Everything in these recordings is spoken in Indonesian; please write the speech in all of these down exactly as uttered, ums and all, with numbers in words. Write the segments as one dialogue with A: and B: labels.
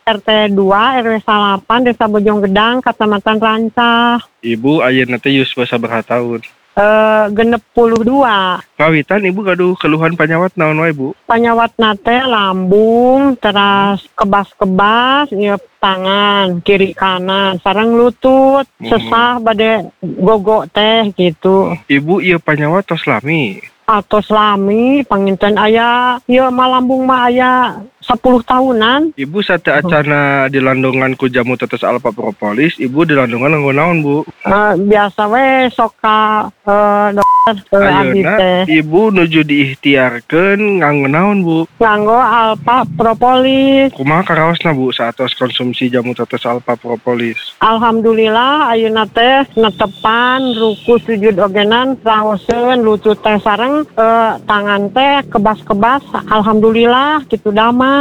A: R T dua R W delapan Desa Bojonggedang, Kecamatan Rancah.
B: Ibu ayeuna teh yuswa sabaraha tahun?
A: Eh genep puluh dua.
B: Kawitan ibu gaduh keluhan panyawat naon wae bu?
A: Panyawat nate lambung, teras kebas-kebas, ya tangan kiri kanan, sareng lutut,
B: Hmm.
A: sesah bade gogo teh gitu.
B: Ibu ieu panyawat tos lami.
A: Atau selami panginten aya, ya malambung mah aya sepuluh tahunan.
B: Ibu sate acana dilandongan ku jamu tetes alfa propolis, ibu dilandongan nganggo naon bu?
A: Eh, biasa we sok ka eh, dokter eh, abdi
B: Ayeuna
A: teh
B: ibu nuju diikhtiarkeun nganggo naon bu?
A: nganggo alfa propolis.
B: Kumaha karaosna bu saatos konsumsi jamu tetes alfa propolis?
A: Alhamdulillah ayeuna teh netepan ruku sujud ogenan raoseun lutut teh sareng eh, tangan teh kebas-kebas. Alhamdulillah kitu damang.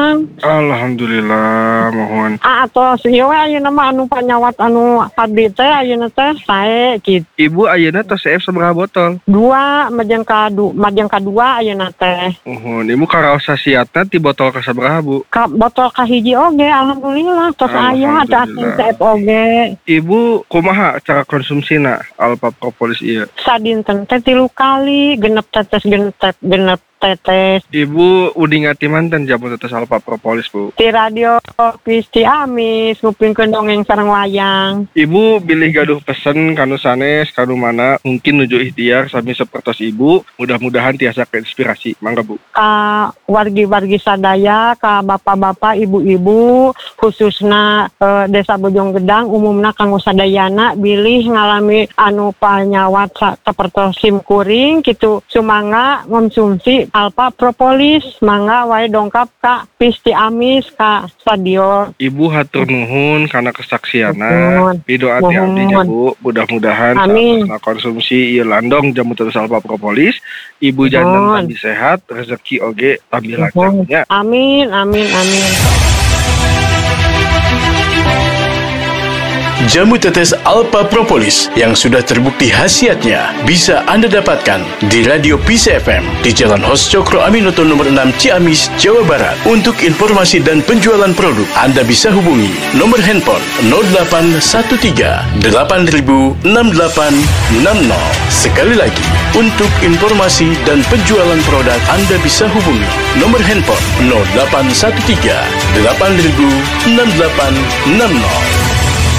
B: Alhamdulillah mohon.
A: Ah atau ieu we ayeuna mah anu panyawat anu abdi teh ayeuna teh sae kitu.
B: Ibu ayeuna tos C F sabaraha botol?
A: Dua majeng kadu majeng kadua ayeuna teh.
B: Mohon ibu karaos sasiatna ti botol ka sabaraha bu?
A: Ka botol kahiji oge alhamdulillah tos aya ada
B: Alhamdulillah.
A: C F oge.
B: Ibu kumaha cara konsumsina alfa propolis ieu?
A: Sadinten teh tilu kali genep tetes genep genep tetes.
B: Ibu udah ngati mantan jamu tetes alfa propolis bu?
A: Ti radio Pisti Amis ngupingkeun dongeng sareng wayang.
B: Ibu bilih gaduh pesen kanu sanes kanu mana mungkin nuju ikhtiar sami sapertos ibu, mudah-mudahan tiasa keinspirasi. Mangga bu.
A: Ka wargi-wargi sadaya, ka bapak-bapak, ibu-ibu, khususna eh, Desa Bojonggedang, umumna kanggo sadayana bilih ngalami anu panyawat sa- sapertos sim kuring gitu, sumangga konsumsi alfa propolis, mangga wae dongkap ka Pisti Amis ka stadion.
B: Ibu hatur nuhun karena kesaksiana.
A: Nuhun.
B: Pidoa ti abdinya bu, mudah-mudahan
A: Amin.
B: saat konsumsi ieu landong jamu tetes alfa propolis, ibu jantan
A: Nuhun.
B: tambi sehat, rezeki oge tambi
A: Nuhun.
B: lancarnya.
A: Amin, amin, amin.
C: Jamu tetes alfa propolis yang sudah terbukti khasiatnya bisa Anda dapatkan di Radio P C F M di Jalan Hos Cokro Aminoto nomor enam Ciamis, Jawa Barat. Untuk informasi dan penjualan produk, Anda bisa hubungi nomor handphone nol delapan satu tiga delapan nol enam delapan enam nol. Sekali lagi, untuk informasi dan penjualan produk, Anda bisa hubungi nomor handphone nol delapan satu tiga delapan nol enam delapan enam nol.